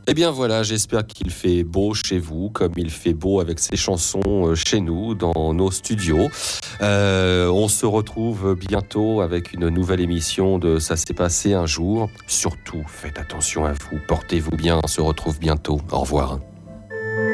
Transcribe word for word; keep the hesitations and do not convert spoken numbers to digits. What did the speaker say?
Eh bien voilà, j'espère qu'il fait beau chez vous, comme il fait beau avec ses chansons chez nous, dans nos studios. Euh, on se retrouve bientôt avec une nouvelle émission de Ça s'est passé un jour. Surtout, faites attention à vous, portez-vous bien, on se retrouve bientôt. Au revoir.